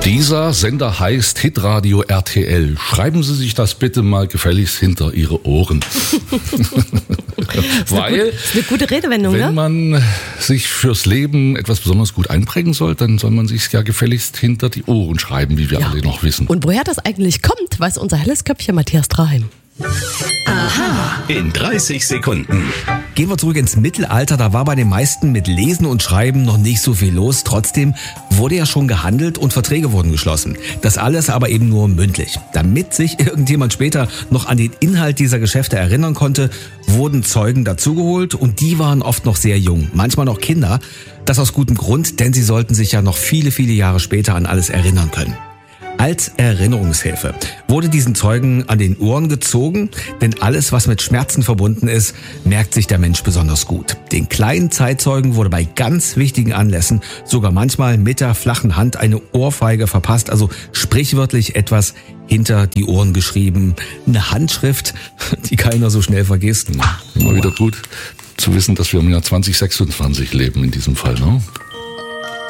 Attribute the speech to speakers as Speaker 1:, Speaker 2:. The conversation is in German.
Speaker 1: Dieser Sender heißt Hitradio RTL. Schreiben Sie sich das bitte mal gefälligst hinter Ihre Ohren. Weil,
Speaker 2: das ist eine gute Redewendung,
Speaker 1: wenn man sich fürs Leben etwas besonders gut einprägen soll, dann soll man sich ja gefälligst hinter die Ohren schreiben, wie wir alle noch wissen.
Speaker 2: Und woher das eigentlich kommt, weiß unser helles Köpfchen Matthias Draheim.
Speaker 3: Aha. In 30 Sekunden.
Speaker 4: Gehen wir zurück ins Mittelalter, da war bei den meisten mit Lesen und Schreiben noch nicht so viel los. Trotzdem wurde ja schon gehandelt und Verträge wurden geschlossen. Das alles aber eben nur mündlich. Damit sich irgendjemand später noch an den Inhalt dieser Geschäfte erinnern konnte, wurden Zeugen dazugeholt und die waren oft noch sehr jung, manchmal noch Kinder. Das aus gutem Grund, denn sie sollten sich ja noch viele, viele Jahre später an alles erinnern können. Als Erinnerungshilfe wurde diesen Zeugen an den Ohren gezogen, denn alles, was mit Schmerzen verbunden ist, merkt sich der Mensch besonders gut. Den kleinen Zeitzeugen wurde bei ganz wichtigen Anlässen sogar manchmal mit der flachen Hand eine Ohrfeige verpasst, also sprichwörtlich etwas hinter die Ohren geschrieben. Eine Handschrift, die keiner so schnell vergisst.
Speaker 1: Immer wieder gut zu wissen, dass wir im Jahr 2026 leben in diesem Fall, ne?